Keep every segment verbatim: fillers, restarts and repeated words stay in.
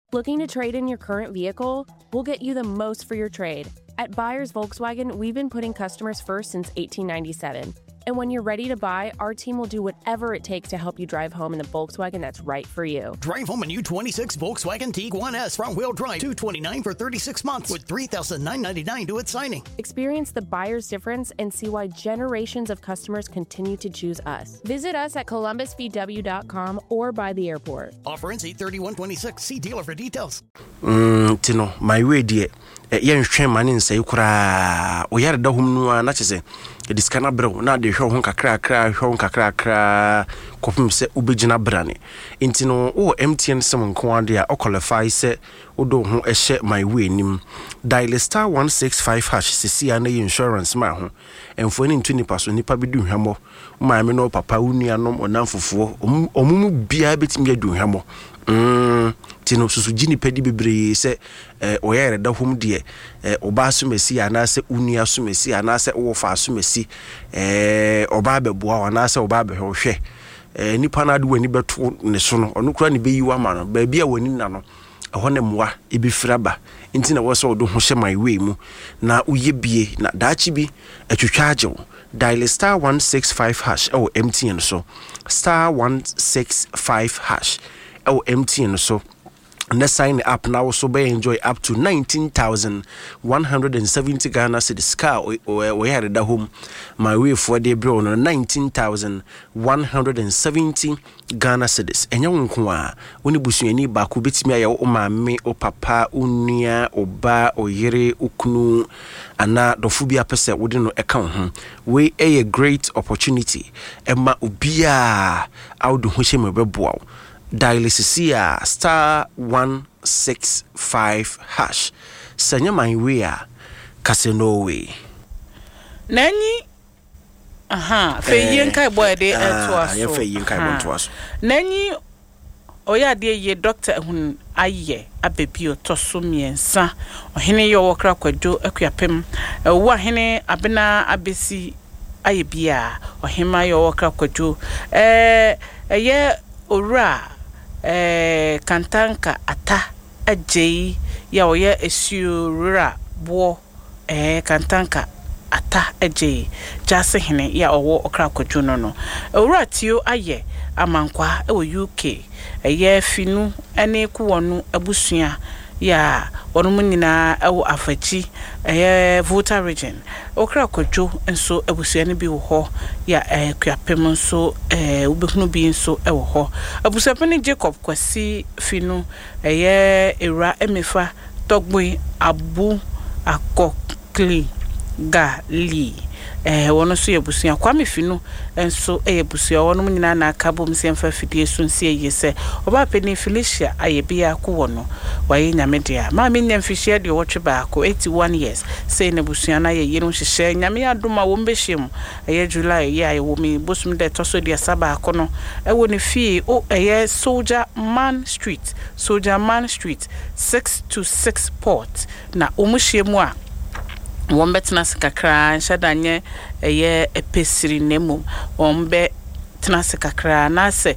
Looking to trade in your current vehicle? We'll get you the most for your trade. At Buyers Volkswagen, we've been putting customers first since eighteen ninety-seven. And when you're ready to buy, our team will do whatever it takes to help you drive home in the Volkswagen that's right for you. Drive home a new twenty-six Volkswagen Tiguan S front-wheel drive, two hundred twenty-nine dollars for thirty-six months with three thousand nine hundred ninety-nine dollars due at signing. Experience the buyer's difference and see why generations of customers continue to choose us. Visit us at columbus v w dot com or by the airport. Offer ends eight thirty-one twenty-six. See dealer for details. Mm, Tino, my way, dear. Yen shame man in say kura o yare da hum no na chese e diskana bro na de hwe ho kakra kra hwe ho kakra kra kopim se ubegina brane intino o M T N sem nko ade a o qualify se o do ho e hye my way nim dial star one six five hash sisi ana insurance ma ho emfo ni ntuni paso nipa bi du hwemo ma me no papa uni anom onamfofo omumu bia betimi adu hwemo mm tino susu jini pedi bebre se eh oyere da hom de eh oba sumesi anase uni asumesi anase wofa asumesi eh oba beboa anase oba behwe eh nipa na de wani beto ne so no ono kura ne beyiwa ma no ba bia wani na no eho ne moa ebefiraba nti na wo so do ho hye my way mu na uye bie na daachi bi atwetwa agyew dial star one six five hash oh M T N so star one six five hash oh M T N so and sign up now so be enjoy up to nineteen thousand one hundred seventy Ghana cedis car we had at home my way for the bro no nineteen thousand one hundred seventy Ghana cedis enya wonko a woni busuani ba ko betimi aye o maame o papa unia oba oyere okunu ana dofu bia pese wode no eka ho we a great opportunity ema obia awdo ho hye mebeboa dial sisia star one six five hash sanya my way a casino way nani aha fe yin kai boy de to aso ya fe yin kai bon to aso nani oya de ye doctor hun aye abebi otoso miensa ohene ye wokra kwadwo akuapem wo ahene abena abesi aye bia ohema ye wokra kwadwo eh eye ora eh kantanka ata ajei ya oye esiura bo eh kantanka ata ajei jase hene ya owo okra kwadwo no no ora tio aye amankwa e wo U K eye finu ene kuwonu abusua ya wonu munina e wo afachi eye Volta region okra kwadwo enso abusua ne bi wo ho ya eh kuapem nso eh ubehunu bi nso e wo ho abusua pani Jacob Kwasi finu eye era emefa togboi abu akokli gali eh wono so yebusua kwame finu enso eyebusua wono nyina na akabo msemfa fidie so nsie yese oba peni Felicia ayebia ko wono waye nyamedia ma me nyamfihia de wotwe baako eighty-one years say ne busua na ye yenu hihye nyame adoma wo mbehiem eye July ye aye wo mi bosum de toso de saba akono e wo ne fie o eye Soldier Man Street Soldier Man Street six to six Port na omuhyiemu a wombetna sikakra nshadanye eye epesiri nemu wombe tena sikakra na se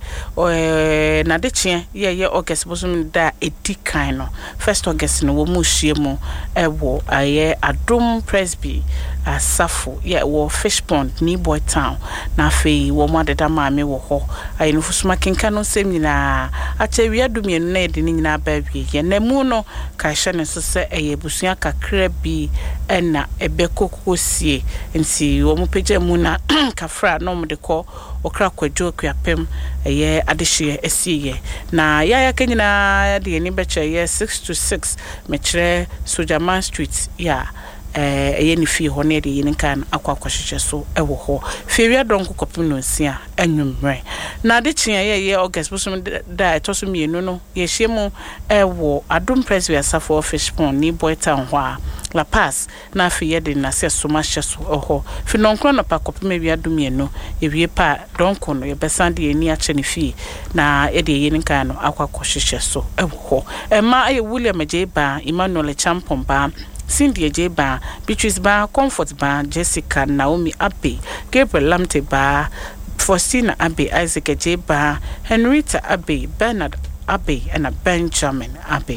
eh na dechie ye ye August bosum da edikan no first August no wo muhyiemu ewo aye Adom Presby asafo ye wo Fish Pond ni Boy Town na fe wo madeda maame wo ho aye no fusuma kenka no sem nyina ache wi adumienu na edi nyina ba wi ye na mu no ka hye ne so se eye busua kakra bi ena ebekokosie nti wo mu pege mu na kafra no mu de ko okra kwadwo kuapem eye adehye esiye na yaya kenyina de ni beche ye six to six mechre Soldier Man Street ya eh eye ni fie ho na de yin kan akwa kwahyeche so ewo ho fie donko kopim no nsia anwumre na de chia ye ye August bosum da etoso mienu no ye hyiemu ewo Adom Presby asafo Fish Pond ni Boy Town ho a La Paz na fie de na se so ma hye so oho fi nonkro no pa kopim wi adumienu ye wie pa donko no ye besande ye ni a che ne fie na ye de yin kan no akwa kwahyeche so ewo ho ema aye William Ejeba Emmanuel Champon ba Cindy Ejeba, Beatrice Ba, Comfort Ba, Jessica Naomi Abe, Gabriel Lamte Ba, Faustina Abe, Isaac Ejeba, Henrietta Abe, Bernard Abe, and Benjamin Abe.